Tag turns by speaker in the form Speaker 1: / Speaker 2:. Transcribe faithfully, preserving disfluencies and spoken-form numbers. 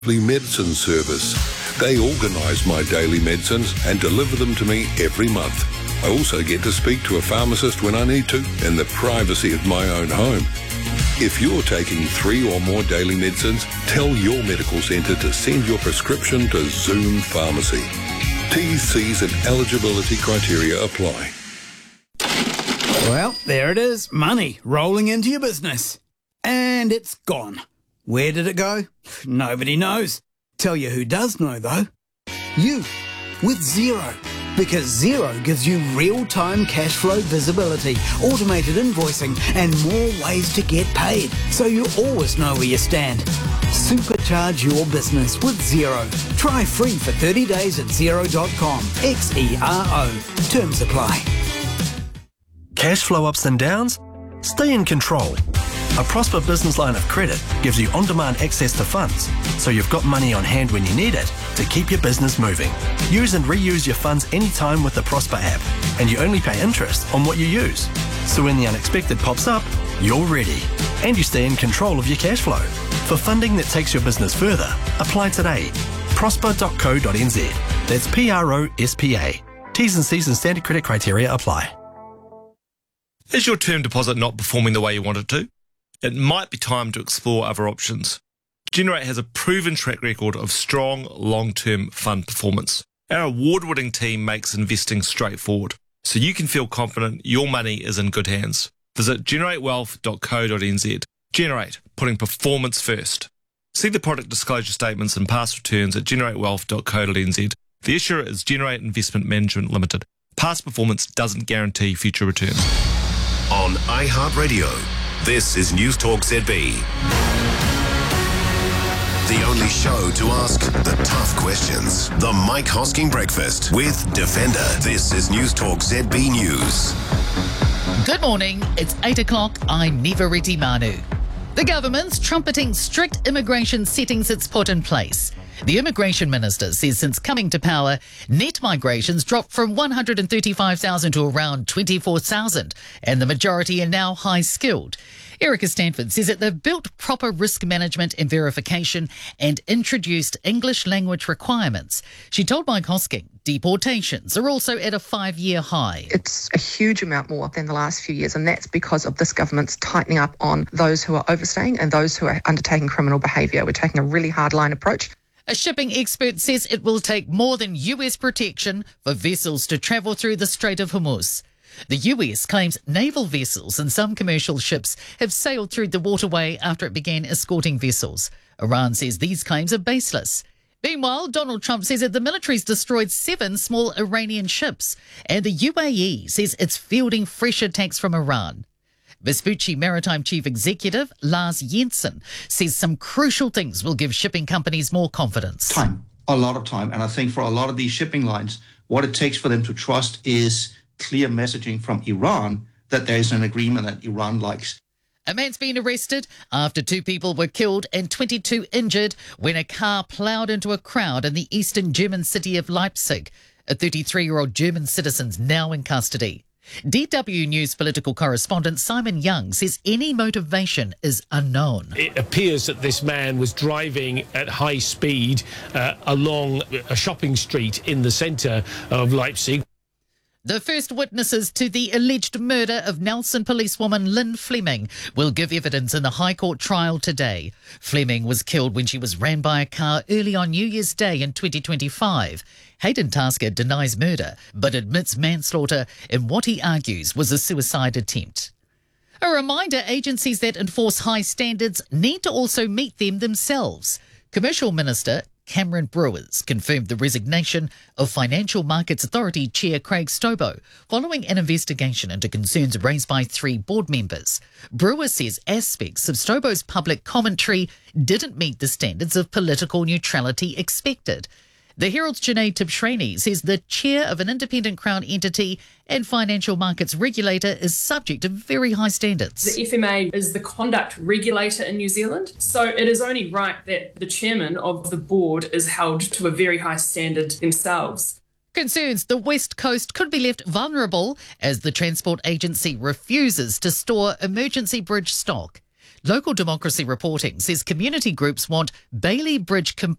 Speaker 1: medicine service. They organise my daily medicines and deliver them to me every month. I also get to speak to a pharmacist when I need to in the privacy of my own home. If you're taking three or more daily medicines, tell your medical centre to send your prescription to Zoom Pharmacy. T's, C's and eligibility criteria apply.
Speaker 2: Well, there it is. Money rolling into your business. And it's gone. Where did it go? Nobody knows. Tell you who does know, though. You, with Xero. Because Xero gives you real-time cash flow visibility, automated invoicing, and more ways to get paid, so you always know where you stand. Supercharge your business with Xero. Try free for thirty days at xero dot com. X E R O. Terms apply.
Speaker 3: Cash flow ups and downs? Stay in control. A Prosper business line of credit gives you on-demand access to funds, so you've got money on hand when you need it to keep your business moving. Use and reuse your funds anytime with the Prosper app, and you only pay interest on what you use. So when the unexpected pops up, you're ready, and you stay in control of your cash flow. For funding that takes your business further, apply today. prosper dot co dot n z. That's P R O S P A. T's and C's and standard credit criteria apply.
Speaker 4: Is your term deposit not performing the way you want it to? It might be time to explore other options. Generate has a proven track record of strong, long-term fund performance. Our award-winning team makes investing straightforward, so you can feel confident your money is in good hands. Visit generate wealth dot co dot n z. Generate, putting performance first. See the product disclosure statements and past returns at generate wealth dot co dot n z. The issuer is Generate Investment Management Limited. Past performance doesn't guarantee future returns.
Speaker 5: On iHeartRadio, this is News Talk Z B. The only show to ask the tough questions. The Mike Hosking Breakfast with Defender. This is News Talk Z B News.
Speaker 6: Good morning. It's eight o'clock. I'm Niva Reddy Manu. The government's trumpeting strict immigration settings it's put in place. The Immigration Minister says since coming to power, net migrations dropped from one hundred thirty-five thousand to around twenty-four thousand, and the majority are now high-skilled. Erica Stanford says that they've built proper risk management and verification and introduced English language requirements. She told Mike Hosking deportations are also at a five-year high.
Speaker 7: It's a huge amount more than the last few years, and that's because of this government's tightening up on those who are overstaying and those who are undertaking criminal behaviour. We're taking a really hard-line approach.
Speaker 6: A shipping expert says it will take more than U S protection for vessels to travel through the Strait of Hormuz. The U S claims naval vessels and some commercial ships have sailed through the waterway after it began escorting vessels. Iran says these claims are baseless. Meanwhile, Donald Trump says that the military's destroyed seven small Iranian ships, and the U A E says it's fielding fresh attacks from Iran. Vespucci Maritime Chief Executive Lars Jensen says some crucial things will give shipping companies more confidence.
Speaker 8: Time, a lot of time. And I think for a lot of these shipping lines, what it takes for them to trust is clear messaging from Iran that there is an agreement that Iran likes.
Speaker 6: A man's been arrested after two people were killed and twenty-two injured when a car ploughed into a crowd in the eastern German city of Leipzig. A thirty-three-year-old German citizen's now in custody. D W News political correspondent Simon Young says any motivation is unknown.
Speaker 9: It appears that this man was driving at high speed uh, along a shopping street in the centre of Leipzig.
Speaker 6: The first witnesses to the alleged murder of Nelson policewoman Lynn Fleming will give evidence in the High Court trial today. Fleming was killed when she was ran by a car early on New Year's Day in twenty twenty-five. Hayden Tasker denies murder but admits manslaughter in what he argues was a suicide attempt. A reminder, agencies that enforce high standards need to also meet them themselves. Commercial Minister Cameron Brewers confirmed the resignation of Financial Markets Authority Chair Craig Stobo following an investigation into concerns raised by three board members. Brewers says aspects of Stobo's public commentary didn't meet the standards of political neutrality expected. The Herald's Junaid Tibshraini says the chair of an independent Crown entity and financial markets regulator is subject to very high standards.
Speaker 10: The F M A is the conduct regulator in New Zealand, so it is only right that the chairman of the board is held to a very high standard themselves.
Speaker 6: Concerns the West Coast could be left vulnerable as the Transport Agency refuses to store emergency bridge stock. Local Democracy Reporting says community groups want Bailey Bridge